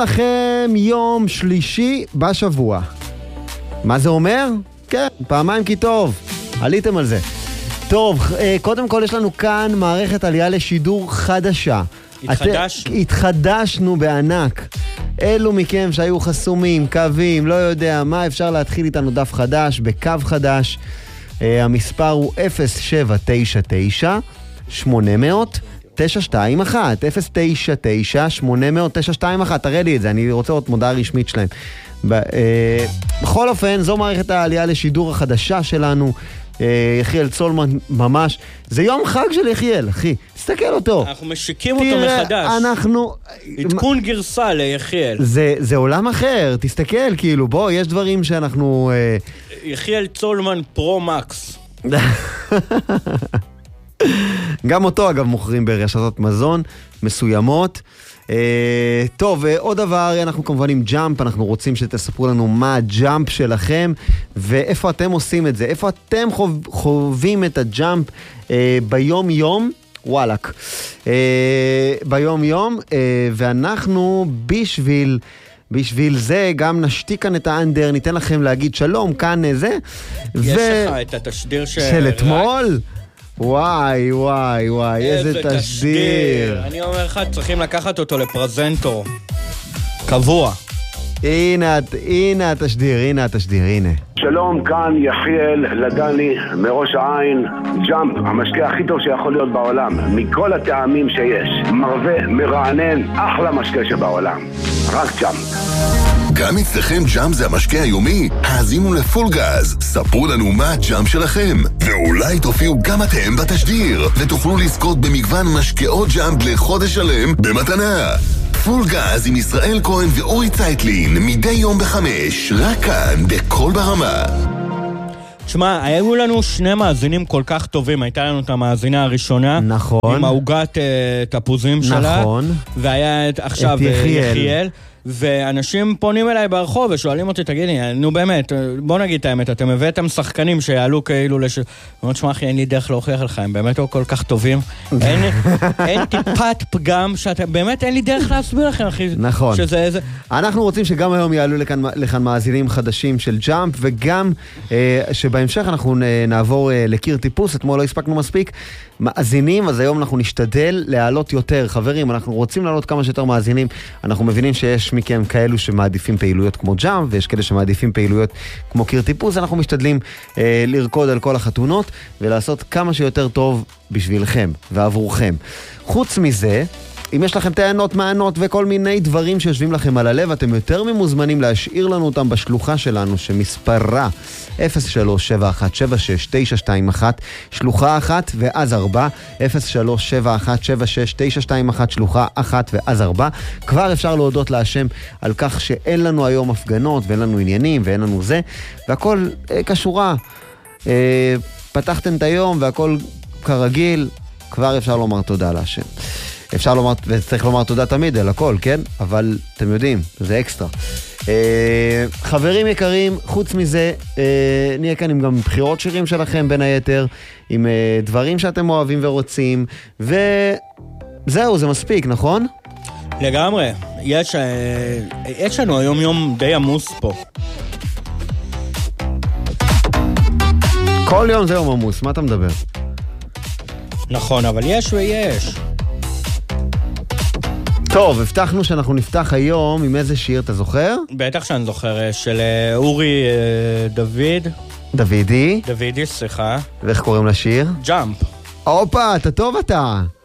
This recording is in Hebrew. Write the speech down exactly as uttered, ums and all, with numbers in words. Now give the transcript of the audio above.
לכם יום שלישי בשבוע. מה זה אומר? כן, פעמיים כי טוב. עליתם על זה. טוב, קודם כל יש לנו כאן מערכת עלייה לשידור חדשה. התחדשנו. התחדשנו בענק. אלו מכם שהיו חסומים, קווים, לא יודע מה, אפשר להתחיל איתנו דף חדש, בקו חדש. המספר הוא אפס שבע תשע תשע שמונה אפס אפס תשע שתיים אחת אפס תשע תשע שמונה אפס אפס תשע שתיים אחת. תראה לי את זה, אני רוצה עוד מודעה רשמית שלהם. בכל אופן, זו מערכת העלייה לשידור החדשה שלנו. יחיאל צולמן ממש, זה יום חג של יחיאל, אחי, תסתכל אותו. אנחנו משיקים אותו מחדש. תראה, אנחנו... עדכון גרסה ליחיאל. זה, זה עולם אחר, תסתכל, כאילו, בוא, יש דברים שאנחנו... יחיאל צולמן פרו-מקס. גם אותו, אגב, מוכרים ברשתות מזון מסוימות. Uh, טוב, uh, עוד דבר, אנחנו כמובן עם ג'אמפ, אנחנו רוצים שתספרו לנו מה הג'אמפ שלכם ואיפה אתם עושים את זה, איפה אתם חוב, חווים את הג'אמפ uh, ביום יום, וואלק, uh, ביום יום, uh, ואנחנו בשביל, בשביל זה גם נשתיק כאן את האנדר, ניתן לכם להגיד שלום, כאן זה. יש ו... לך את התשדיר ש... של אתמול? וואי, וואי, וואי, איזה תשדיר. אני אומר לך, צריכים לקחת אותו לפרזנטור. קבוע. הנה, הנה התשדיר, הנה התשדיר, הנה. שלום, כאן יחיאל לדני מראש העין. ג'אמפ, המשקה הכי טוב שיכול להיות בעולם, מכל הטעמים שיש. מרווה, מרענן, אחלה משקה שבעולם. רק ג'אמפ. גם אצלכם ג'אמפ זה המשקה היומי? האזינו לפול גז, ספרו לנו מה הג'אמפ שלכם, ואולי תופיעו גם אתם בתשדיר, ותוכלו לזכות במגוון משקאות ג'אמפ לחודש שלם במתנה. פול גז עם ישראל כהן ואורי צייטלין, מדי יום בחמש, רק כאן, בכל ברמה. תשמע, היו לנו שני מאזינים כל כך טובים, הייתה לנו את המאזינה הראשונה, נכון, עם העוגת uh, תפוזים שלה, נכון, והיה את, עכשיו את יחיאל. יחיאל, ואנשים פונים אליי ברחוב ושואלים אותי, תגידי, נו באמת, בוא נגיד את האמת, אתם הבאתם שחקנים שיעלו כאילו לש... אומרת, שמע אחי, אין לי דרך להוכיח לך, הם באמת לא כל כך טובים, אין, אין טיפת פגם, שאתם, באמת אין לי דרך להסביר לכם, אחי. נכון. שזה איזה... אנחנו רוצים שגם היום יעלו לכאן, לכאן מאזינים חדשים של ג'אמפ, וגם אה, שבהמשך אנחנו נעבור אה, לקיר טיפוס, אתמול לא הספקנו מספיק מאזינים, אז היום אנחנו נשתדל להעלות יותר. חברים, אנחנו רוצים להעלות כמה שיותר מאזינים, אנחנו מבינים שיש מכם כאלו שמעדיפים פעילויות כמו ג'אמפ, ויש כאלה שמעדיפים פעילויות כמו קיר טיפוס, אנחנו משתדלים אה, לרקוד על כל החתונות, ולעשות כמה שיותר טוב בשבילכם ועבורכם. חוץ מזה, אם יש לכם טענות, מענות וכל מיני דברים שיושבים לכם על הלב, אתם יותר ממוזמנים להשאיר לנו אותם בשלוחה שלנו, שמספרה אפס שלוש שבע אחת שבע שש תשע שתיים אחת, שלוחה אחת ואז ארבע, אפס שלוש שבע אחת שבע שש תשע שתיים אחת, שלוחה אחת ואז ארבע. כבר אפשר להודות להשם על כך שאין לנו היום הפגנות ואין לנו עניינים ואין לנו זה, והכל אה, קשורה. אה, פתחתם את היום והכל כרגיל, כבר אפשר לומר תודה להשם. אפשר לומר, וצריך לומר תודה תמיד על הכל, כן? אבל אתם יודעים, זה אקסטרה. אה, חברים יקרים, חוץ מזה, אה, נהיה כאן עם גם בחירות שירים שלכם, בין היתר, עם אה, דברים שאתם אוהבים ורוצים, וזהו, זה מספיק, נכון? לגמרי. יש, אה, יש לנו היום יום די עמוס פה. כל יום זה יום עמוס, מה אתה מדבר? נכון, אבל יש ויש. טוב, הבטחנו שאנחנו נפתח היום עם איזה שיר, אתה זוכר? בטח שאני זוכר, של אורי דוד. דוידי. דוידי, סליחה. ואיך קוראים לשיר? ג'אמפ. אופה, אתה טוב אתה.